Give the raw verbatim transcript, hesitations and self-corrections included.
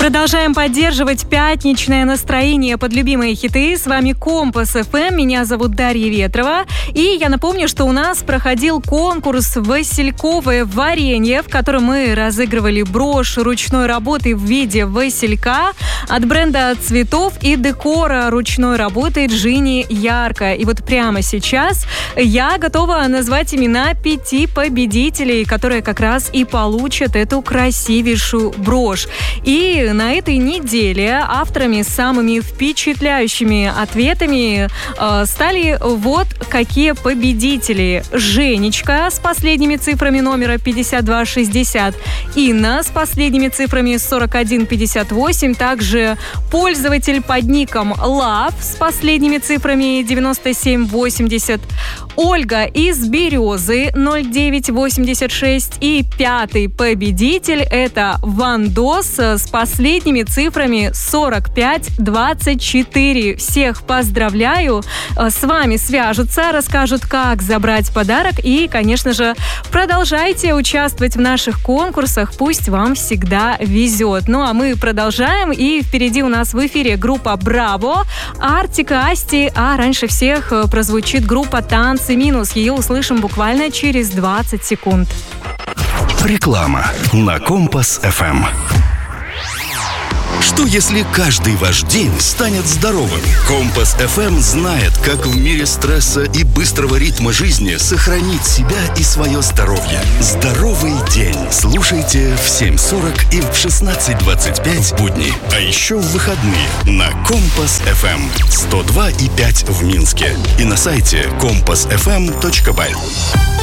Продолжаем поддерживать пятничное настроение под любимые хиты. С вами Компас эф эм, меня зовут Дарья Ветрова. И я напомню, что у нас проходил конкурс «Васильковое варенье», в котором мы разыгрывали брошь ручной работы в виде василька от бренда цветов и декора ручной работы Джинни Ярко. И вот прямо сейчас я готова назвать имена пяти победителей, которые как раз и получат эту красивейшую брошь. И на этой неделе авторами с самыми впечатляющими ответами э, стали вот какие победители. Женечка с последними цифрами номера пятьдесят два шестьдесят, Инна с последними цифрами сорок один пятьдесят восемь, также пользователь под ником Love с последними цифрами девяносто семь восемьдесят, Ольга из Березы ноль девять восемьдесят шесть и пятый победитель — это Вандос с последними цифрами сорок пять двадцать четыре. Всех поздравляю! С вами свяжутся, расскажут, как забрать подарок, и, конечно же, продолжайте участвовать в наших конкурсах, пусть вам всегда везет. Ну а мы продолжаем, и впереди у нас в эфире группа «Браво», Артик и Асти, а раньше всех прозвучит группа «Танцы минус». Ее услышим буквально через двадцать секунд. Реклама на Компас эф эм. Что если каждый ваш день станет здоровым? Компас эф эм знает, как в мире стресса и быстрого ритма жизни сохранить себя и свое здоровье. Здоровый день. Слушайте в семь сорок и в шестнадцать двадцать пять будни. А еще в выходные на Компас эф эм сто два и пять в Минске и на сайте компас эф эм точка бай.